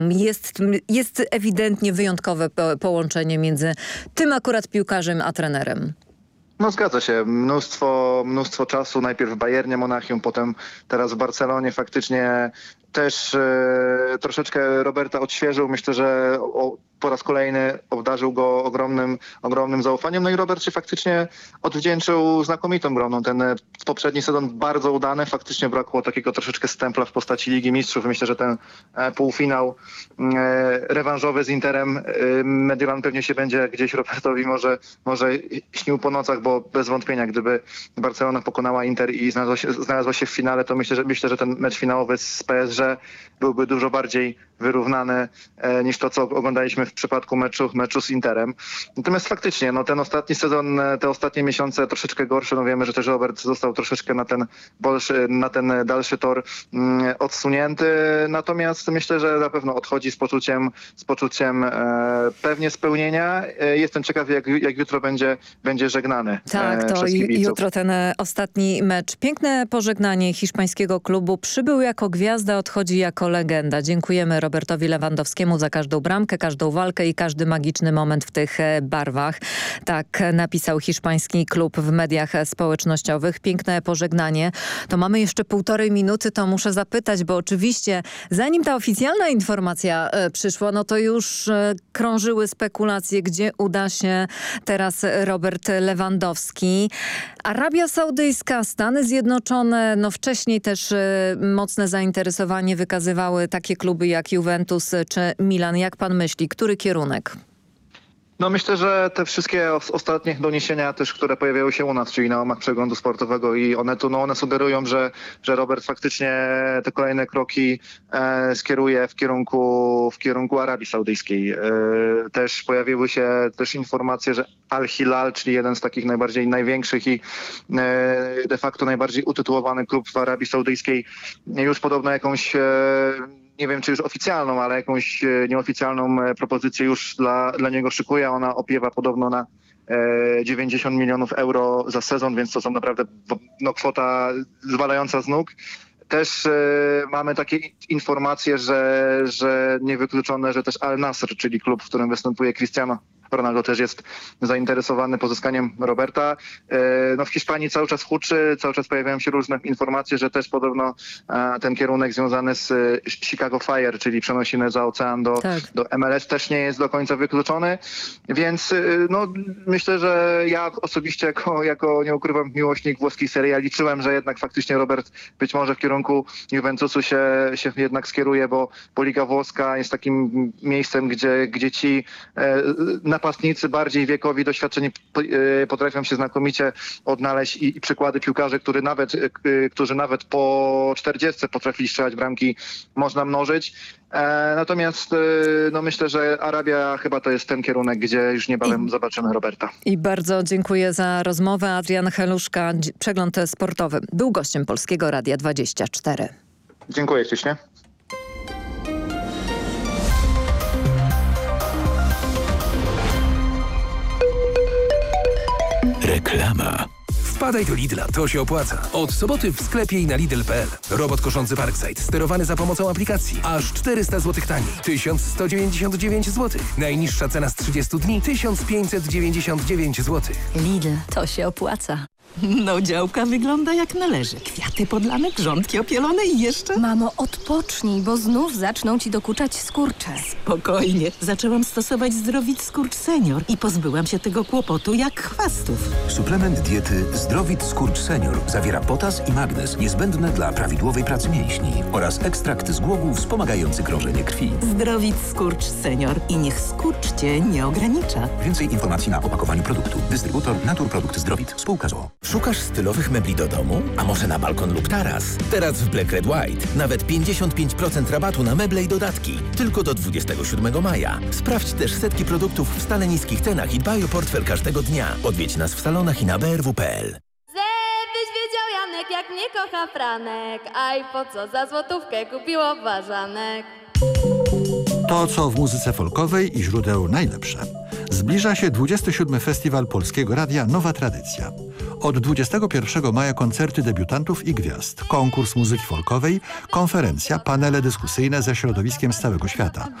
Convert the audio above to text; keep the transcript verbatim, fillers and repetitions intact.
Jest, jest ewidentnie wyjątkowe po, połączenie między tym akurat piłkarzem a trenerem. No zgadza się. Mnóstwo, mnóstwo czasu. Najpierw w Bayernie Monachium, potem teraz w Barcelonie. Faktycznie też e, troszeczkę Roberta odświeżył. Myślę, że o, po raz kolejny obdarzył go ogromnym, ogromnym zaufaniem. No i Robert się faktycznie odwdzięczył znakomitą grą. No, ten poprzedni sezon bardzo udany. Faktycznie brakło takiego troszeczkę stempla w postaci Ligi Mistrzów. Myślę, że ten e, półfinał e, rewanżowy z Interem e, Mediolan pewnie się będzie gdzieś Robertowi może, może śnił po nocach, bo bez wątpienia, gdyby Barcelona pokonała Inter i znalazła się, znalazła się w finale, to myślę, że myślę, że ten mecz finałowy z P S G byłby dużo bardziej wyrównany e, niż to, co oglądaliśmy w przypadku meczu, meczu z Interem. Natomiast faktycznie, no ten ostatni sezon, te ostatnie miesiące troszeczkę gorsze. No wiemy, że też Robert został troszeczkę na ten, bolszy, na ten dalszy tor mm, odsunięty. Natomiast myślę, że na pewno odchodzi z poczuciem, z poczuciem e, pewnie spełnienia. E, jestem ciekaw, jak, jak jutro będzie, będzie żegnany. Tak, to i, jutro ten ostatni mecz. Piękne pożegnanie hiszpańskiego klubu. Przybył jako gwiazda, odchodzi jako legenda. Dziękujemy Robertowi Lewandowskiemu za każdą bramkę, każdą walkę i każdy magiczny moment w tych barwach. Tak napisał hiszpański klub w mediach społecznościowych. Piękne pożegnanie. To mamy jeszcze półtorej minuty, to muszę zapytać, bo oczywiście zanim ta oficjalna informacja przyszła, no to już krążyły spekulacje, gdzie uda się teraz Robert Lewandowski. Arabia Saudyjska, Stany Zjednoczone, no wcześniej też mocne zainteresowanie wykazywały takie kluby jak Juventus czy Milan. Jak pan myśli, który kierunek? No myślę, że te wszystkie ostatnie doniesienia też, które pojawiały się u nas, czyli na łamach przeglądu sportowego i Onetu, no one sugerują, że, że Robert faktycznie te kolejne kroki e, skieruje w kierunku, w kierunku Arabii Saudyjskiej. E, też pojawiły się też informacje, że Al Hilal, czyli jeden z takich najbardziej największych i e, de facto najbardziej utytułowany klub w Arabii Saudyjskiej, już podobno jakąś e, nie wiem, czy już oficjalną, ale jakąś nieoficjalną propozycję już dla, dla niego szykuje. Ona opiewa podobno na e, dziewięćdziesiąt milionów euro za sezon, więc to są naprawdę no, kwota zwalająca z nóg. Też e, mamy takie informacje, że, że niewykluczone, że też Al Nassr, czyli klub, w którym występuje Cristiano Ronaldo, też jest zainteresowany pozyskaniem Roberta. No w Hiszpanii cały czas huczy, cały czas pojawiają się różne informacje, że też podobno ten kierunek związany z Chicago Fire, czyli przenosiny za ocean do, tak. do M L S, też nie jest do końca wykluczony. Więc no, myślę, że ja osobiście jako, jako nie ukrywam miłośnik włoskiej serii, ja liczyłem, że jednak faktycznie Robert być może w kierunku Juventusu się, się jednak skieruje, bo, bo Liga Włoska jest takim miejscem, gdzie, gdzie ci na napastnicy bardziej wiekowi, doświadczeni potrafią się znakomicie odnaleźć i, i przykłady piłkarzy, którzy nawet, którzy nawet po czterdziestce potrafili strzelać bramki, można mnożyć. E, natomiast e, no myślę, że Arabia chyba to jest ten kierunek, gdzie już niebawem I, zobaczymy Roberta. I bardzo dziękuję za rozmowę. Adrian Heluszka, Przegląd Sportowy, był gościem Polskiego Radia dwadzieścia cztery. Dziękuję ślicznie. Reklama. Wpadaj do Lidla, to się opłaca. Od soboty w sklepie i na Lidl kropka p l. Robot koszący Parkside, sterowany za pomocą aplikacji. Aż czterysta złotych taniej. tysiąc sto dziewięćdziesiąt dziewięć złotych. Najniższa cena z trzydziestu dni. tysiąc pięćset dziewięćdziesiąt dziewięć złotych. Lidl, to się opłaca. No, działka wygląda jak należy. Kwiaty podlane, grządki opielone i jeszcze... Mamo, odpocznij, bo znów zaczną ci dokuczać skurcze. Spokojnie. Zaczęłam stosować Zdrowit Skurcz Senior i pozbyłam się tego kłopotu jak chwastów. Suplement diety Zdrowit Skurcz Senior zawiera potas i magnez niezbędne dla prawidłowej pracy mięśni oraz ekstrakt z głogów wspomagający krążenie krwi. Zdrowit Skurcz Senior i niech skurcz cię nie ogranicza. Więcej informacji na opakowaniu produktu. Dystrybutor Naturprodukt Zdrowit. Spółka z o o. Szukasz stylowych mebli do domu? A może na balkon lub taras? Teraz w Black Red White nawet pięćdziesiąt pięć procent rabatu na meble i dodatki. Tylko do dwudziestego siódmego maja. Sprawdź też setki produktów w stale niskich cenach i dbaj o portfel każdego dnia. Odwiedź nas w salonach i na b r w kropka p l. Żebyś wiedział, Janek, jak mnie kocha Franek. Aj, po co za złotówkę kupiło ważanek. To, co w muzyce folkowej i źródeł najlepsze. Zbliża się dwudziesty siódmy Festiwal Polskiego Radia Nowa Tradycja. Od dwudziestego pierwszego maja koncerty debiutantów i gwiazd, konkurs muzyki folkowej, konferencja, panele dyskusyjne ze środowiskiem z całego świata.